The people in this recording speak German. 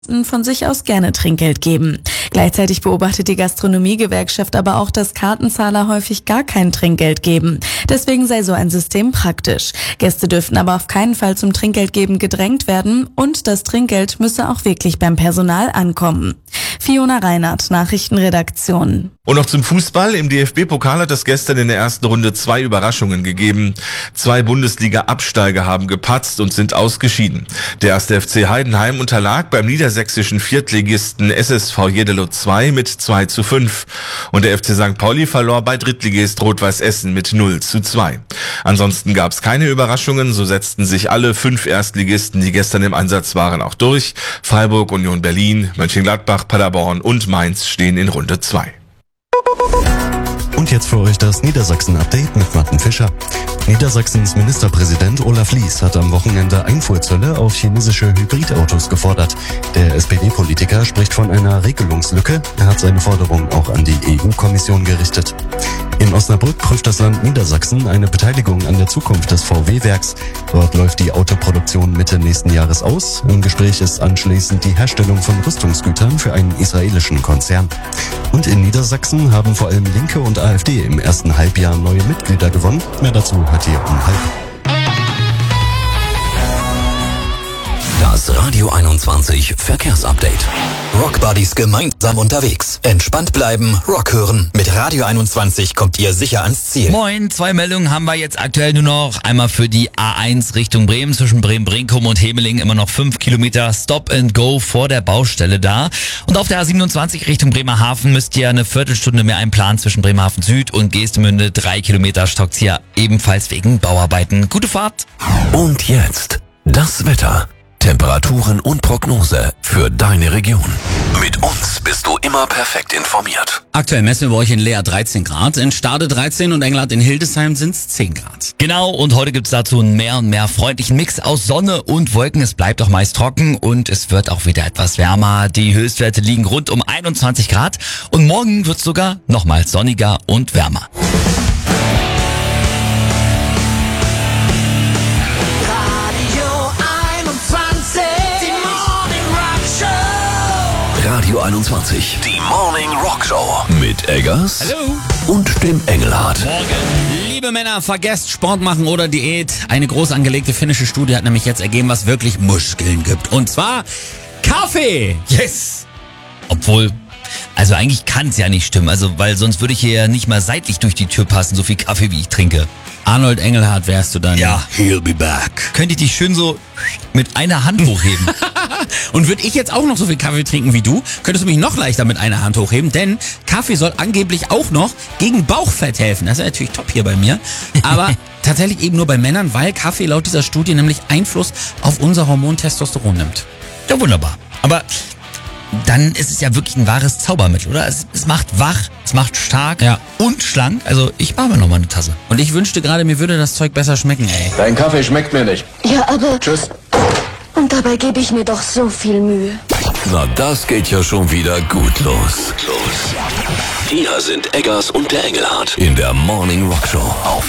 von sich aus gerne Trinkgeld geben. Gleichzeitig beobachtet die Gastronomiegewerkschaft aber auch, dass Kartenzahler häufig gar kein Trinkgeld geben. Deswegen sei so ein System praktisch. Gäste dürften aber auf keinen Fall zum Trinkgeldgeben gedrängt werden und das Trinkgeld müsse auch wirklich beim Personal ankommen. Fiona Reinhardt, Nachrichtenredaktion. Und noch zum Fußball. Im DFB-Pokal hat es gestern in der ersten Runde 2 Überraschungen gegeben. 2 Bundesliga-Absteiger haben gepatzt und sind ausgeschieden. Der 1. FC Heidenheim unterlag beim niedersächsischen Viertligisten SSV Jeddelo 2 mit 2:5. Und der FC St. Pauli verlor bei Drittligist Rot-Weiß Essen mit 0:2. Ansonsten gab es keine Überraschungen. So setzten sich alle 5 Erstligisten, die gestern im Einsatz waren, auch durch. Freiburg, Union Berlin, Mönchengladbach, Paderborn und Mainz stehen in Runde 2. Und jetzt für euch das Niedersachsen-Update mit Martin Fischer. Niedersachsens Ministerpräsident Olaf Lies hat am Wochenende Einfuhrzölle auf chinesische Hybridautos gefordert. Der SPD-Politiker spricht von einer Regelungslücke. Er hat seine Forderung auch an die EU-Kommission gerichtet. In Osnabrück prüft das Land Niedersachsen eine Beteiligung an der Zukunft des VW-Werks. Dort läuft die Autoproduktion Mitte nächsten Jahres aus. Im Gespräch ist anschließend die Herstellung von Rüstungsgütern für einen israelischen Konzern. Und in Niedersachsen haben vor allem Linke und AfD im ersten Halbjahr neue Mitglieder gewonnen. Mehr dazu hört ihr um 12:30. Das Radio 21 Verkehrsupdate. Rockbuddies gemeinsam unterwegs. Entspannt bleiben, Rock hören. Mit Radio 21 kommt ihr sicher ans Ziel. Moin, 2 Meldungen haben wir jetzt aktuell nur noch. Einmal für die A1 Richtung Bremen, zwischen Bremen-Brinkum und Hemeling immer noch 5 Kilometer Stop and Go vor der Baustelle da. Und auf der A27 Richtung Bremerhaven müsst ihr eine Viertelstunde mehr einplanen zwischen Bremerhaven Süd und Geestemünde. 3 Kilometer stockt's hier ebenfalls wegen Bauarbeiten. Gute Fahrt. Und jetzt das Wetter. Temperaturen und Prognose für deine Region. Mit uns bist du immer perfekt informiert. Aktuell messen wir bei euch in Leer 13 Grad, in Stade 13 und Englert in Hildesheim sind's 10 Grad. Genau, und heute gibt's dazu einen mehr und mehr freundlichen Mix aus Sonne und Wolken. Es bleibt auch meist trocken und es wird auch wieder etwas wärmer. Die Höchstwerte liegen rund um 21 Grad und morgen wird's sogar nochmals sonniger und wärmer. Radio 21, die Morning Rock Show mit Eggers. Hallo. Und dem Engelhardt. Morgen. Liebe Männer, vergesst Sport machen oder Diät. Eine groß angelegte finnische Studie hat nämlich jetzt ergeben, was wirklich Muskeln gibt. Und zwar Kaffee. Yes! Obwohl, also eigentlich kann's ja nicht stimmen. Also, weil sonst würde ich hier ja nicht mal seitlich durch die Tür passen, so viel Kaffee wie ich trinke. Arnold Engelhardt wärst du dann. Ja. He'll be back. Könnte ich dich schön so mit einer Hand hochheben. Und würde ich jetzt auch noch so viel Kaffee trinken wie du, könntest du mich noch leichter mit einer Hand hochheben, denn Kaffee soll angeblich auch noch gegen Bauchfett helfen. Das ist natürlich top hier bei mir. Aber tatsächlich eben nur bei Männern, weil Kaffee laut dieser Studie nämlich Einfluss auf unser Hormon Testosteron nimmt. Ja, wunderbar. Aber dann ist es ja wirklich ein wahres Zaubermittel, oder? Es macht wach, es macht stark und schlank. Also ich mache mir noch mal eine Tasse. Und ich wünschte gerade, mir würde das Zeug besser schmecken, ey. Dein Kaffee schmeckt mir nicht. Ja, aber... Tschüss. Und dabei gebe ich mir doch so viel Mühe. Na, das geht ja schon wieder gut los. Hier sind Eggers und der Engelhardt in der Morning Rock Show auf